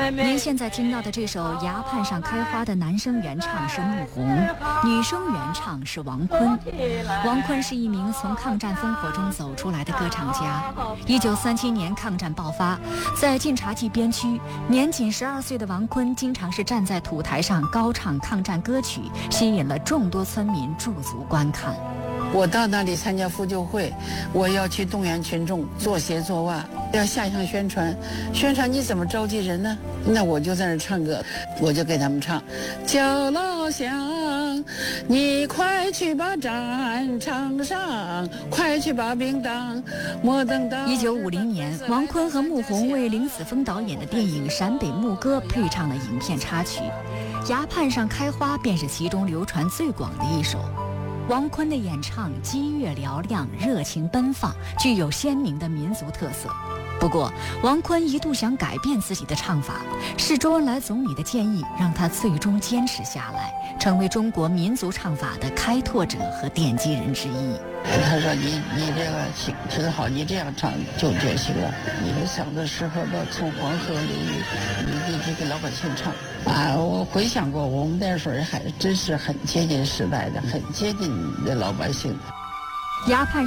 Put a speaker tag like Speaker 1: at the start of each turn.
Speaker 1: 您现在听到的这首《崖畔上开花》的男声原唱是穆弘，女声原唱是王坤。王坤是一名从抗战烽火中走出来的歌唱家。1937年抗战爆发，在晋察冀边区，年仅12岁的王坤经常是站在土台上高唱抗战歌曲，吸引了众多村民驻足观看。
Speaker 2: 我到那里参加妇救会，我要去动员群众做鞋做袜，要下乡宣传。宣传你怎么召集人呢？那我就在那唱歌，我就给他们唱：叫老乡，你快去把战场上，快去把兵当，莫等到。
Speaker 1: 1950年，王坤和穆弘为林子峰导演的电影《陕北牧歌》配唱了影片插曲，《崖畔上开花》便是其中流传最广的一首。王坤的演唱激越嘹亮，热情奔放，具有鲜明的民族特色。不过，王坤一度想改变自己的唱法，是周恩来总理的建议让他最终坚持下来，成为中国民族唱法的开拓者和奠基人之一。
Speaker 2: 他说你这个挺好，你这样唱就行了。你的嗓子适合到从黄河流域，你给老百姓唱啊！我回想过，我们那时候还真是很接近时代的，很接近的老百姓。
Speaker 1: 崖畔上